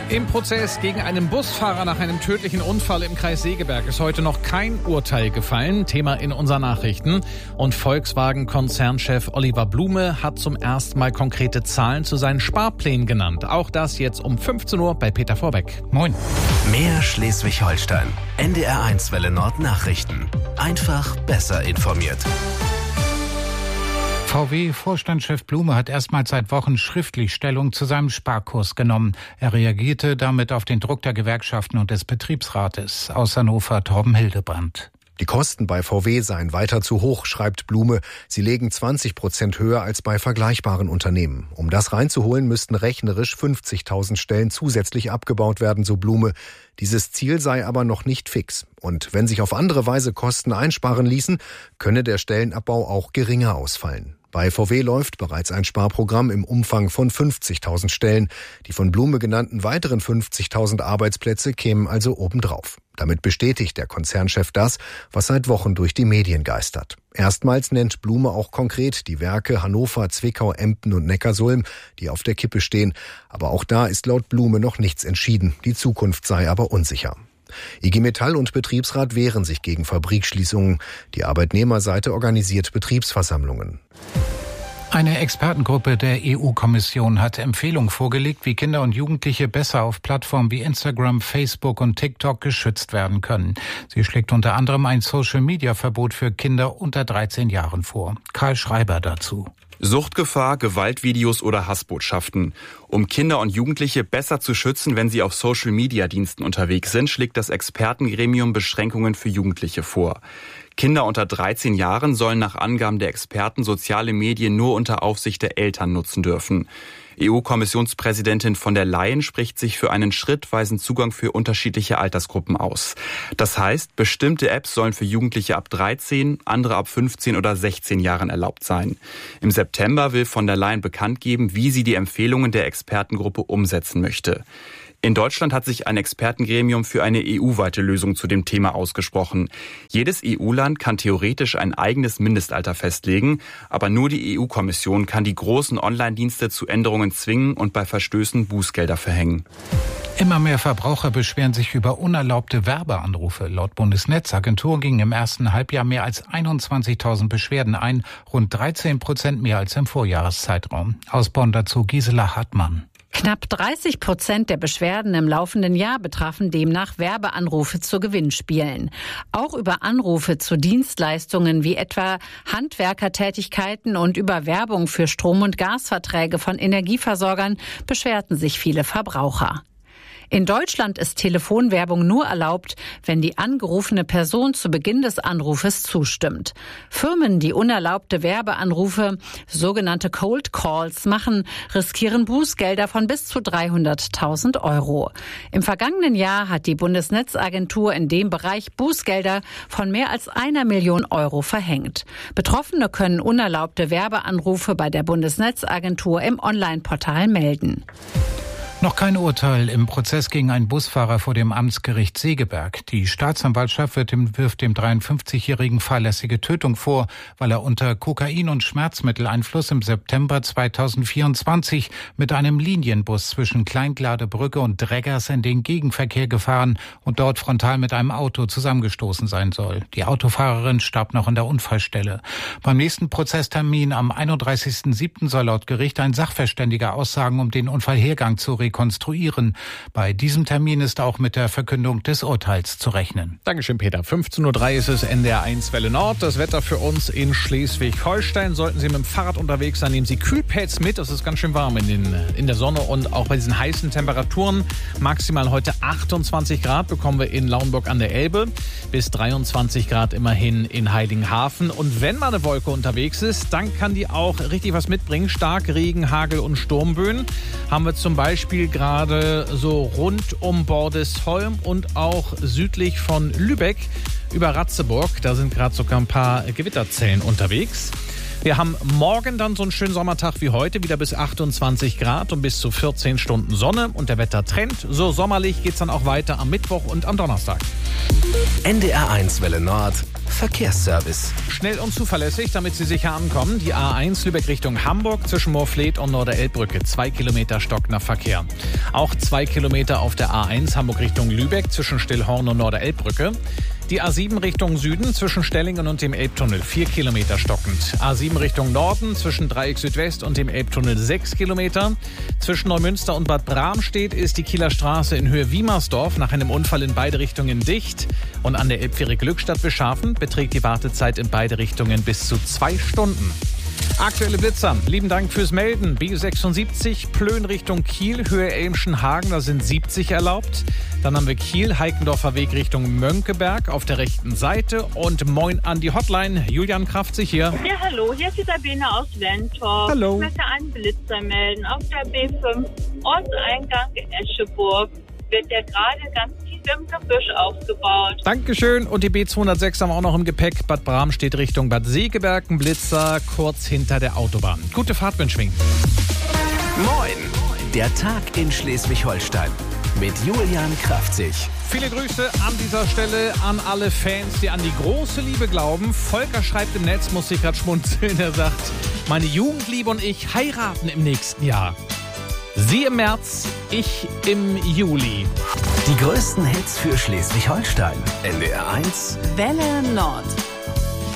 Im Prozess gegen einen Busfahrer nach einem tödlichen Unfall im Kreis Segeberg ist heute noch kein Urteil gefallen. Thema in unseren Nachrichten. Und Volkswagen-Konzernchef Oliver Blume hat zum ersten Mal konkrete Zahlen zu seinen Sparplänen genannt. Auch das jetzt um 15 Uhr bei Peter Vorbeck. Moin. Mehr Schleswig-Holstein. NDR1 Welle Nord Nachrichten. Einfach besser informiert. VW-Vorstandschef Blume hat erstmals seit Wochen schriftlich Stellung zu seinem Sparkurs genommen. Er reagierte damit auf den Druck der Gewerkschaften und des Betriebsrates. Aus Hannover Torben Hildebrand. Die Kosten bei VW seien weiter zu hoch, schreibt Blume. Sie legen 20% höher als bei vergleichbaren Unternehmen. Um das reinzuholen, müssten rechnerisch 50.000 Stellen zusätzlich abgebaut werden, so Blume. Dieses Ziel sei aber noch nicht fix. Und wenn sich auf andere Weise Kosten einsparen ließen, könne der Stellenabbau auch geringer ausfallen. Bei VW läuft bereits ein Sparprogramm im Umfang von 50.000 Stellen. Die von Blume genannten weiteren 50.000 Arbeitsplätze kämen also obendrauf. Damit bestätigt der Konzernchef das, was seit Wochen durch die Medien geistert. Erstmals nennt Blume auch konkret die Werke Hannover, Zwickau, Emden und Neckarsulm, die auf der Kippe stehen. Aber auch da ist laut Blume noch nichts entschieden. Die Zukunft sei aber unsicher. IG Metall und Betriebsrat wehren sich gegen Fabrikschließungen. Die Arbeitnehmerseite organisiert Betriebsversammlungen. Eine Expertengruppe der EU-Kommission hat Empfehlungen vorgelegt, wie Kinder und Jugendliche besser auf Plattformen wie Instagram, Facebook und TikTok geschützt werden können. Sie schlägt unter anderem ein Social-Media-Verbot für Kinder unter 13 Jahren vor. Karl Schreiber dazu. Suchtgefahr, Gewaltvideos oder Hassbotschaften. Um Kinder und Jugendliche besser zu schützen, wenn sie auf Social-Media-Diensten unterwegs sind, schlägt das Expertengremium Beschränkungen für Jugendliche vor. Kinder unter 13 Jahren sollen nach Angaben der Experten soziale Medien nur unter Aufsicht der Eltern nutzen dürfen. EU-Kommissionspräsidentin von der Leyen spricht sich für einen schrittweisen Zugang für unterschiedliche Altersgruppen aus. Das heißt, bestimmte Apps sollen für Jugendliche ab 13, andere ab 15 oder 16 Jahren erlaubt sein. Im September will von der Leyen bekannt geben, wie sie die Empfehlungen der Expertengruppe umsetzen möchte. In Deutschland hat sich ein Expertengremium für eine EU-weite Lösung zu dem Thema ausgesprochen. Jedes EU-Land kann theoretisch ein eigenes Mindestalter festlegen, aber nur die EU-Kommission kann die großen Online-Dienste zu Änderungen zwingen und bei Verstößen Bußgelder verhängen. Immer mehr Verbraucher beschweren sich über unerlaubte Werbeanrufe. Laut Bundesnetzagentur gingen im ersten Halbjahr mehr als 21.000 Beschwerden ein, rund 13% mehr als im Vorjahreszeitraum. Aus Bonn dazu Gisela Hartmann. Knapp 30% der Beschwerden im laufenden Jahr betrafen demnach Werbeanrufe zu Gewinnspielen. Auch über Anrufe zu Dienstleistungen wie etwa Handwerkertätigkeiten und über Werbung für Strom- und Gasverträge von Energieversorgern beschwerten sich viele Verbraucher. In Deutschland ist Telefonwerbung nur erlaubt, wenn die angerufene Person zu Beginn des Anrufes zustimmt. Firmen, die unerlaubte Werbeanrufe, sogenannte Cold Calls machen, riskieren Bußgelder von bis zu 300.000 Euro. Im vergangenen Jahr hat die Bundesnetzagentur in dem Bereich Bußgelder von mehr als 1 Million Euro verhängt. Betroffene können unerlaubte Werbeanrufe bei der Bundesnetzagentur im Online-Portal melden. Noch kein Urteil im Prozess gegen einen Busfahrer vor dem Amtsgericht Segeberg. Die Staatsanwaltschaft wirft dem 53-Jährigen fahrlässige Tötung vor, weil er unter Kokain- und Schmerzmitteleinfluss im September 2024 mit einem Linienbus zwischen Kleingladebrücke und Dreggers in den Gegenverkehr gefahren und dort frontal mit einem Auto zusammengestoßen sein soll. Die Autofahrerin starb noch an der Unfallstelle. Beim nächsten Prozesstermin am 31.07. soll laut Gericht ein Sachverständiger aussagen, um den Unfallhergang zu rekonstruieren. Bei diesem Termin ist auch mit der Verkündung des Urteils zu rechnen. Dankeschön, Peter. 15.03 Uhr ist es NDR1 Welle Nord. Das Wetter für uns in Schleswig-Holstein. Sollten Sie mit dem Fahrrad unterwegs sein, nehmen Sie Kühlpads mit. Es ist ganz schön warm in der Sonne und auch bei diesen heißen Temperaturen. Maximal heute 28 Grad bekommen wir in Lauenburg an der Elbe. Bis 23 Grad immerhin in Heiligenhafen. Und wenn mal eine Wolke unterwegs ist, dann kann die auch richtig was mitbringen. Stark Regen, Hagel und Sturmböen haben wir zum Beispiel gerade so rund um Bordesholm und auch südlich von Lübeck über Ratzeburg. Da sind gerade sogar ein paar Gewitterzellen unterwegs. Wir haben morgen dann so einen schönen Sommertag wie heute, wieder bis 28 Grad und bis zu 14 Stunden Sonne. Und der Wettertrend, so sommerlich geht's dann auch weiter am Mittwoch und am Donnerstag. NDR1 Welle Nord, Verkehrsservice. Schnell und zuverlässig, damit Sie sicher ankommen. Die A1 Lübeck Richtung Hamburg zwischen Moorfleet und Norderelbbrücke. 2 Kilometer stockender Verkehr. Auch 2 Kilometer auf der A1 Hamburg Richtung Lübeck zwischen Stillhorn und Norderelbbrücke. Die A7 Richtung Süden zwischen Stellingen und dem Elbtunnel 4 Kilometer stockend. A7 Richtung Norden zwischen Dreieck Südwest und dem Elbtunnel 6 Kilometer. Zwischen Neumünster und Bad Bramstedt ist die Kieler Straße in Höhe Wiemersdorf nach einem Unfall in beide Richtungen dicht. Und an der Elbfähre Glückstadt Beschafen beträgt die Wartezeit in beide Richtungen bis zu 2 Stunden. Aktuelle Blitzer. Lieben Dank fürs Melden. B76 Plön Richtung Kiel, Höhe Elmschenhagen, da sind 70 erlaubt. Dann haben wir Kiel, Heikendorfer Weg Richtung Mönckeberg auf der rechten Seite. Und moin an die Hotline. Julian Kraftzig hier. Ja, hallo, hier ist die Sabine aus Wentorf. Hallo. Ich möchte einen Blitzer melden. Auf der B5 Ortseingang in Escheburg wird der gerade ganz tief im Gebüsch aufgebaut. Dankeschön. Und die B206 haben wir auch noch im Gepäck. Bad Bramstedt Richtung Bad Segeberg, ein Blitzer kurz hinter der Autobahn. Gute Fahrt wünschen wir. Moin, der Tag in Schleswig-Holstein mit Julian Kraftzig. Viele Grüße an dieser Stelle an alle Fans, die an die große Liebe glauben. Volker schreibt im Netz, muss ich gerade schmunzeln, er sagt, meine Jugendliebe und ich heiraten im nächsten Jahr. Sie im März, ich im Juli. Die größten Hits für Schleswig-Holstein. NDR1 Welle Nord.